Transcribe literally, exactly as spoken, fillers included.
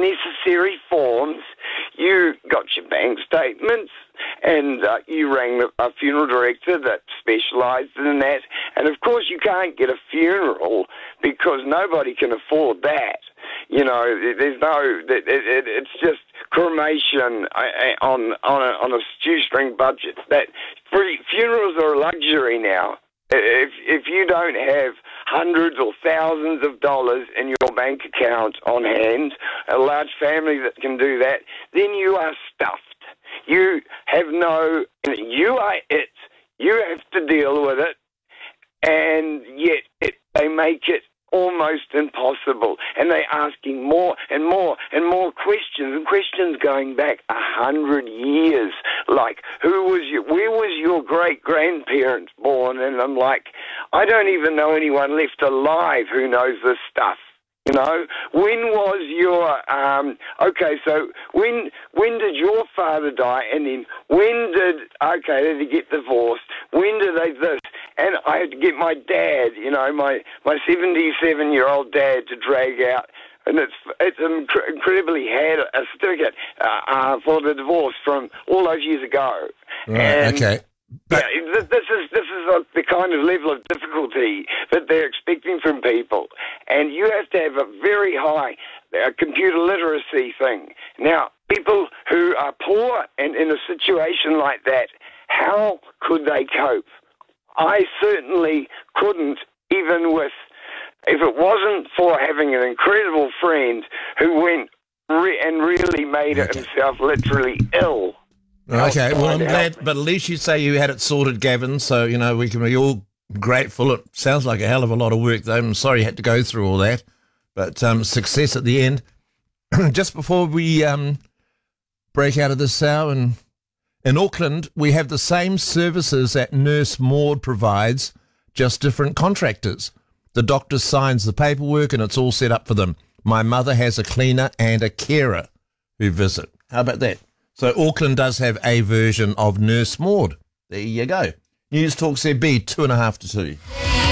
necessary forms. You got your bank statements, and uh, you rang a funeral director that specialised in that. And, of course, you can't get a funeral because nobody can afford that. You know, there's no, it, it, it's just cremation on on a, on a shoestring budget. That free, funerals are a luxury now. If if you don't have hundreds or thousands of dollars in your bank account on hand, a large family that can do that, then you are stuffed. You have no, you are it. You have to deal with it, and yet it, they make it almost impossible, and they're asking more and more and more questions, and questions going back a hundred years, like, who was your, where was your great-grandparents born? And I'm like, I don't even know anyone left alive who knows this stuff. You know, when was your, um, okay, so when when did your father die, and then when did, okay, did he get divorced? When did they this? And I had to get my dad, you know, my, my seventy-seven-year-old dad to drag out, and it's it's inc- incredibly had a certificate uh, uh, for the divorce from all those years ago. Right, and, okay. But yeah, this, this is this is a, the kind of level of difficulty that they're expecting from people, and you have to have a very high uh, computer literacy thing. Now, people who are poor and in a situation like that, how could they cope? I certainly couldn't, even with, if it wasn't for having an incredible friend who went re- and really made it Okay. himself literally ill. Okay, well, I'm Help glad, me. but at least you say you had it sorted, Gavin, so, you know, we can be all grateful. It sounds like a hell of a lot of work, though. I'm sorry you had to go through all that, but um, success at the end. Just before we um, break out of this hour, and in Auckland, we have the same services that Nurse Maud provides, just different contractors. The doctor signs the paperwork and it's all set up for them. My mother has a cleaner and a carer who visit. How about that? So Auckland does have a version of Nurse Maud. There you go. News Talk Z B, two and a half to two.